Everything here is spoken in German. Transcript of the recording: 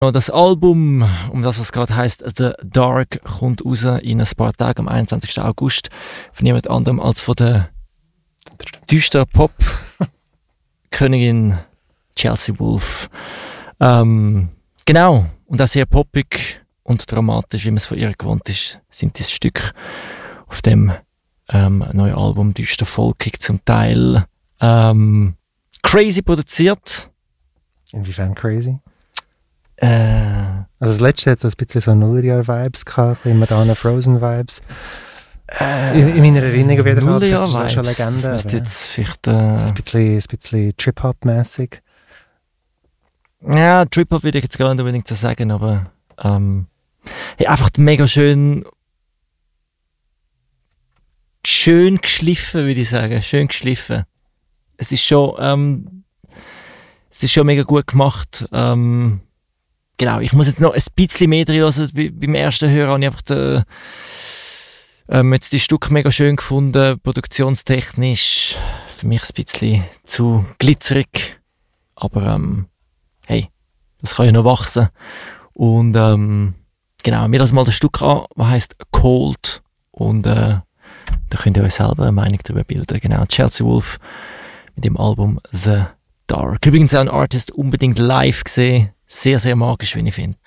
Das Album, um das was gerade heisst, The Dark, kommt raus in ein paar Tagen, am 21. August, von niemand anderem als von der düster Pop-Königin Chelsea Wolfe. Genau, und auch sehr poppig und dramatisch, wie man es von ihr gewohnt ist, sind diese Stücke auf dem neuen Album düster folkig, zum Teil crazy produziert. Inwiefern crazy? Also das letzte hat so ein bisschen so Nullerjahr-Vibes gehabt, ein bisschen Madonna Frozen-Vibes. In meiner Erinnerung auf jeden Fall, Nullerjahr das ist schon Vibes, Legende. das müsste jetzt vielleicht... ein bisschen Trip-Hop-mäßig. Ja, Trip-Hop würde ich jetzt gar nicht unbedingt so sagen, aber hey, einfach mega schön geschliffen, würde ich sagen. Schön geschliffen. Es ist schon mega gut gemacht. Genau, ich muss jetzt noch ein bisschen mehr drin hören. Beim ersten Hören habe ich einfach jetzt die Stück mega schön gefunden, produktionstechnisch. Für mich ein bisschen zu glitzerig. Aber hey, das kann ja noch wachsen. Und genau, wir lassen mal das Stück an, das heisst Cold. Und da könnt ihr euch selber eine Meinung darüber bilden. Genau, Chelsea Wolfe mit dem Album The Dark. Übrigens auch ein Artist unbedingt live gesehen. Sehr, sehr magisch, wie ich finde.